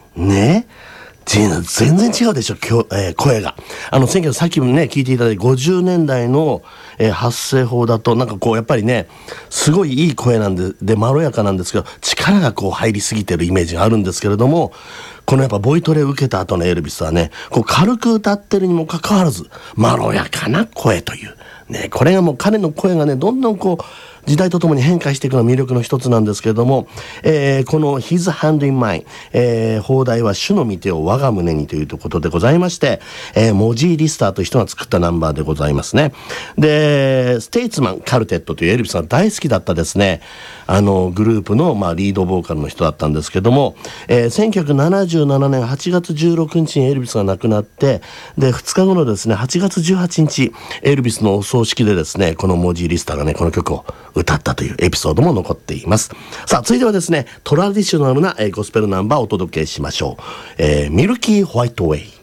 ね。全然違うでしょ、声が。さっきもね、聞いていただいた50年代の、発声法だと、なんかこう、やっぱりね、すごいいい声なんで、まろやかなんですけど、力がこう入りすぎてるイメージがあるんですけれども、このやっぱボイトレを受けた後のエルビスはね、こう軽く歌ってるにもかかわらず、まろやかな声という。ね、これがもう彼の声がね、どんどんこう、時代とともに変化していくのが魅力の一つなんですけれども、この His Hand in Mine、邦題は主の御手を我が胸にということでございまして、モジー・リスターという人が作ったナンバーでございますね。で、ステイツマン・カルテットというエルビスが大好きだったですね、グループの、リードボーカルの人だったんですけども、1977年8月16日にエルビスが亡くなって、で、2日後のですね、8月18日、エルビスのお葬式でですね、このモジー・リスターがね、この曲を歌ったというエピソードも残っています。さあ、続いてはですね、トラディショナルなゴスペルナンバーをお届けしましょう。ミルキー・ホワイトウェイ。